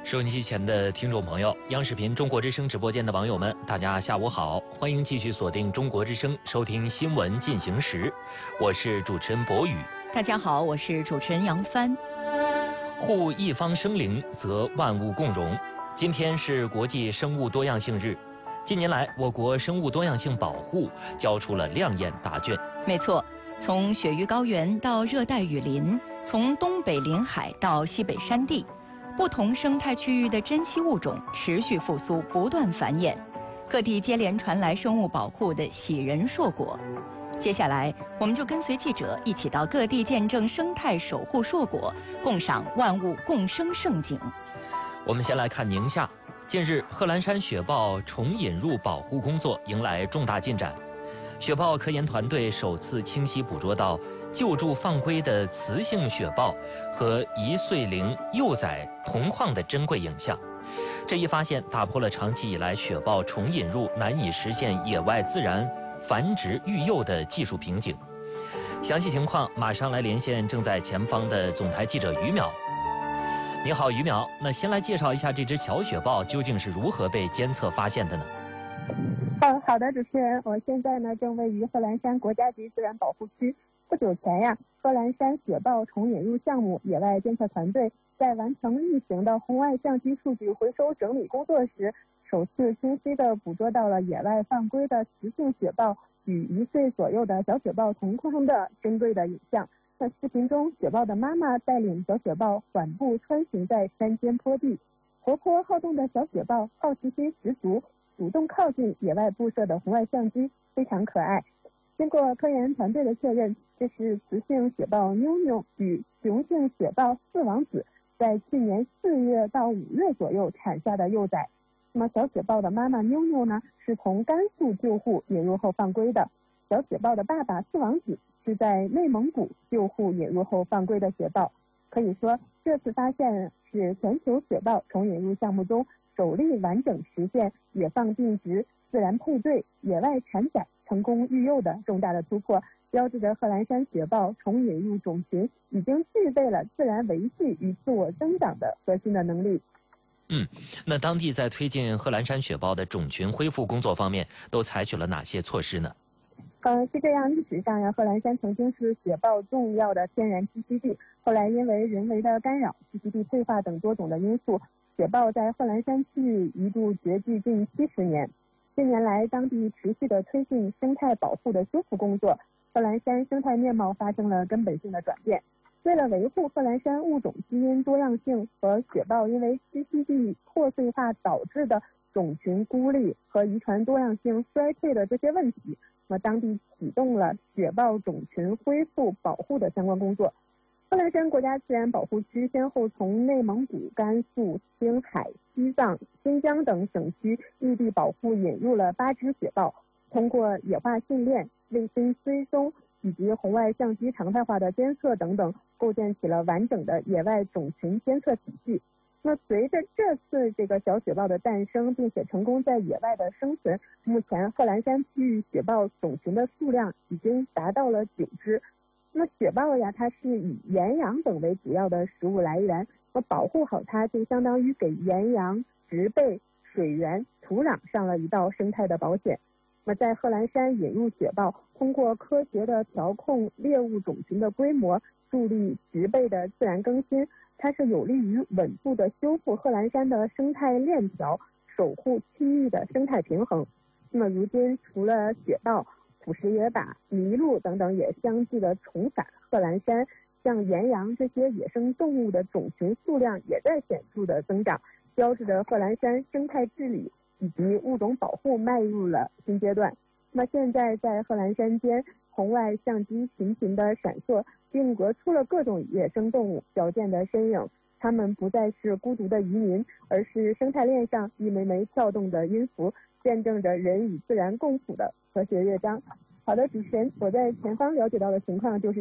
收音机前的听众朋友，央视频中国之声直播间的网友们，大家下午好，欢迎继续锁定中国之声，收听新闻进行时，我是主持人博宇。 大家好，我是主持人杨帆。 护一方生灵，则万物共荣。今天是国际生物多样性日，近年来，我国生物多样性保护交出了亮眼答卷。 没错，从雪域高原到热带雨林，从东北临海到西北山地，不同生态区域的珍稀物种持续复苏，不断繁衍，各地接连传来生物保护的喜人硕果。接下来，我们就跟随记者一起到各地见证生态守护硕果，共赏万物共生盛景。 我们先来看宁夏，近日贺兰山雪豹重引入保护工作迎来重大进展，雪豹科研团队首次清晰捕捉到救助放归的雌性雪豹和1岁龄幼崽同框的珍贵影像。这一发现打破了长期以来雪豹重引入难以实现野外自然繁殖育幼的技术瓶颈。详细情况马上来连线正在前方的总台记者于淼。你好，于淼，那先来介绍一下这只小雪豹究竟是如何被监测发现的呢？ 好的，主持人，我现在呢正位于贺兰山国家级自然保护区。不久前呀，贺兰山雪豹重引入项目野外监测团队在完成例行的红外相机数据回收整理工作时，首次清晰地捕捉到了野外放归的雌性雪豹与1岁左右的小雪豹同框的珍贵的影像。在视频中，雪豹的妈妈带领小雪豹缓步穿行在山间坡地，活泼好动的小雪豹好奇心十足，主动靠近野外布设的红外相机，非常可爱。经过科研团队的确认，这是雌性雪豹妞妞与雄性雪豹四王子在去年4月到5月左右产下的幼崽。那么小雪豹的妈妈妞妞呢，是从甘肃救护引入后放归的。小雪豹的爸爸四王子是在内蒙古救护引入后放归的雪豹。可以说，这次发现是全球雪豹重引入项目中首例完整实现野放定植、自然配对、野外产崽成功育幼的重大的突破，标志着贺兰山雪豹重引入种群已经具备了自然维系与自我增长的核心的能力。 那当地在推进贺兰山雪豹的种群恢复工作方面都采取了哪些措施呢？ 是这样，历史上呀，贺兰山曾经是雪豹重要的天然栖息地，后来因为人为的干扰、栖息地退化等多种的因素，雪豹在贺兰山区域一度绝迹近70年。近年来，当地持续的推进生态保护的修复工作，贺兰山生态面貌发生了根本性的转变。为了维护贺兰山物种基因多样性和雪豹因为栖息地破碎化导致的种群孤立和遗传多样性衰退的这些问题，那么当地启动了雪豹种群恢复保护的相关工作。贺兰山国家自然保护区先后从内蒙古、甘肃、青海、西藏、新疆等省区异地保护引入了8只雪豹，通过野化训练、卫星追踪以及红外相机常态化的监测等等，构建起了完整的野外种群监测体系。那随着这次这个小雪豹的诞生，并且成功在野外的生存，目前贺兰山区域雪豹种群的数量已经达到了9只。那雪豹呀，它是以岩羊等为主要的食物来源，保护好它就相当于给岩羊、植被、水源、土壤上了一道生态的保险。那么在贺兰山引入雪豹，通过科学的调控猎物种群的规模，助力植被的自然更新，它是有利于稳步的修复贺兰山的生态链条，守护区域的生态平衡。那么如今，除了雪豹、捕食野马、麋鹿等等也相继的重返贺兰山，像岩羊这些野生动物的种群数量也在显著的增长，标志着贺兰山生态治理以及物种保护迈入了新阶段。那么现在在贺兰山间，红外相机频频的闪烁，定格出了各种野生动物矫健的身影。它们不再是孤独的渔民，而是生态链上一枚枚跳动的音符，见证着人与自然共处的和谐乐章。好的，主持人，我在前方了解到的情况就是